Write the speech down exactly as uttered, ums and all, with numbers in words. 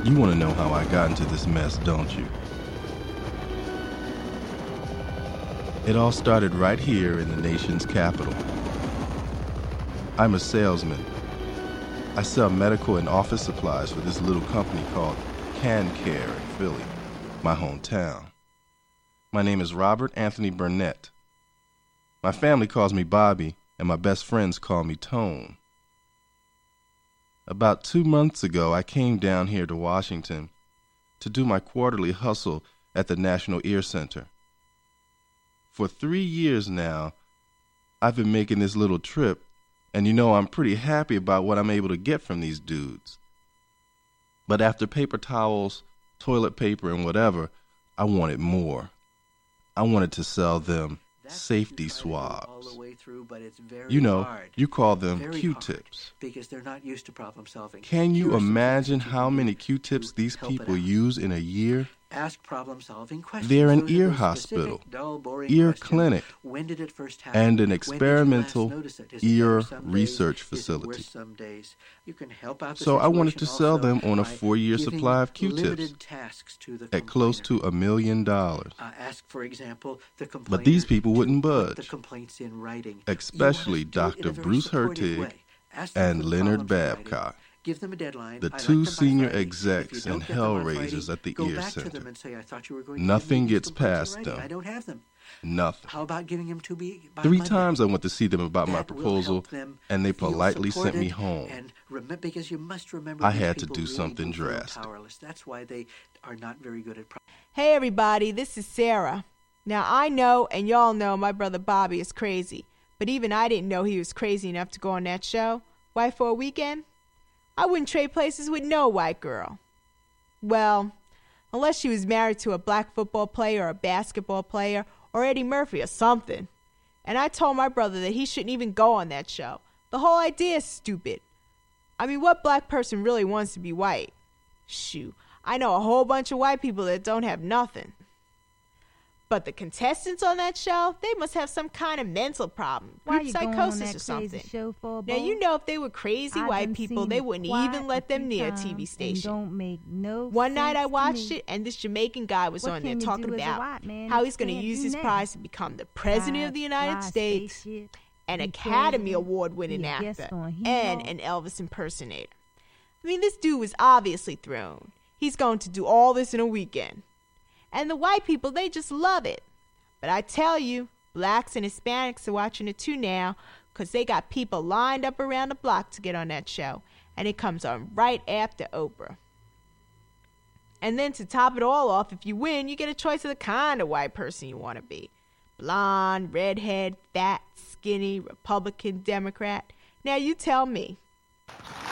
You want to know how I got into this mess, don't you? It all started right here in the nation's capital. I'm a salesman. I sell medical and office supplies for this little company called CanCare in Philly, my hometown. My name is Robert Anthony Burnett. My family calls me Bobby, and my best friends call me Tone. About two months ago, I came down here to Washington to do my quarterly hustle at the National Ear Center. For three years now, I've been making this little trip, and you know I'm pretty happy about what I'm able to get from these dudes. But after paper towels, toilet paper, and whatever, I wanted more. I wanted to sell them safety swabs. Through, but it's very you know, hard. you call them very Q-tips. Because they're not used to problem solving. Can you Here imagine how many Q-tips these people use in a year? Ask problem solving questions. They're an Those ear specific, hospital, dull, boring ear questions. clinic, when did it first happen? and an When experimental did you last notice it? Is ear it better some research days? facility. Is it worse some days? You can help out the So I wanted to situation sell also them on a by four-year giving supply of Q-tips limited tasks to the at close to complainer. a million dollars. Uh, ask, for example, the complainer But these people to wouldn't put budge, the complaints in writing. especially You want to do it in Doctor a very Bruce supportive Hertig way. Ask them and for the Leonard problems in writing. Babcock, Give them a deadline. the I'd like two them by senior Friday. execs If you and don't get them on hellraisers Friday, at the go Ear back to them Center. and say, I thought you were going to Nothing give me these gets complaints in past writing. them. I don't have them. Nothing. How about giving them to me by Three Monday? times I went to see them about my That will proposal, help them and they feel politely sent me supported home. And remember, because you must remember, I these had to people do really something do feel drastic. powerless. That's why they are not very good at. Pro- Hey everybody, this is Sarah. Now I know and y'all know my brother Bobby is crazy, but even I didn't know he was crazy enough to go on that show. Why, for a weekend? I wouldn't trade places with no white girl. Well, unless she was married to a black football player or a basketball player or Eddie Murphy or something. And I told my brother that he shouldn't even go on that show. The whole idea is stupid. I mean, what black person really wants to be white? Shoot, I know a whole bunch of white people that don't have nothing. But the contestants on that show, they must have some kind of mental problem, Why group you going on psychosis that or crazy something. show for, Now, boy? you know if they were crazy I white done people, seen they it wouldn't quite even a let them few near a times T V and station. don't make no One night I sense to watched me. it, and this Jamaican guy was What on can there you talking do as a about white man how if he's going to you can't use do his nothing? prize to become the president Fly- of the United fly States, spaceship, an be Academy president, Award-winning be a guest actor, on and Hero. an Elvis impersonator. I mean, this dude was obviously thrown. He's going to do all this in a weekend. And the white people, they just love it. But I tell you, blacks and Hispanics are watching it too now because they got people lined up around the block to get on that show. And it comes on right after Oprah. And then to top it all off, if you win, you get a choice of the kind of white person you want to be. Blonde, redhead, fat, skinny, Republican, Democrat. Now you tell me.